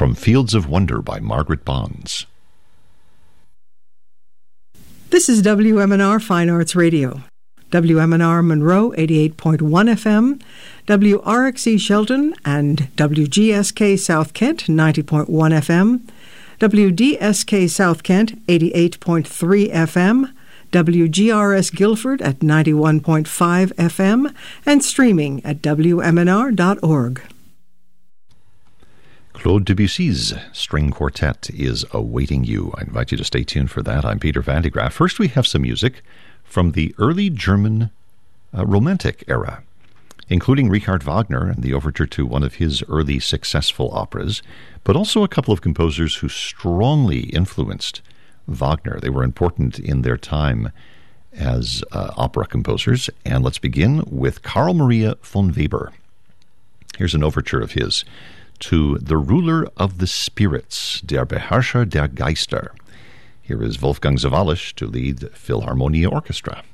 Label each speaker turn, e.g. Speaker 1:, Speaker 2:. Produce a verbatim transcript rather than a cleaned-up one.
Speaker 1: from Fields of Wonder by Margaret Bonds.
Speaker 2: This is W M N R Fine Arts Radio. W M N R Monroe eighty-eight point one F M, W R X E Shelton and W G S K South Kent ninety point one F M, W D S K South Kent eighty-eight point three F M, W G R S Guilford at ninety-one point five F M, and streaming at W M N R dot org.
Speaker 1: Claude Debussy's String Quartet is awaiting you. I invite you to stay tuned for that. I'm Peter Van de Graaff. First, we have some music from the early German uh, Romantic era, including Richard Wagner and the overture to one of his early successful operas, but also a couple of composers who strongly influenced Wagner. They were important in their time as uh, opera composers. And let's begin with Carl Maria von Weber. Here's an overture of his to The Ruler of the Spirits, Der Beherrscher der Geister. Here is Wolfgang Sawallisch to lead Philharmonia Orchestra.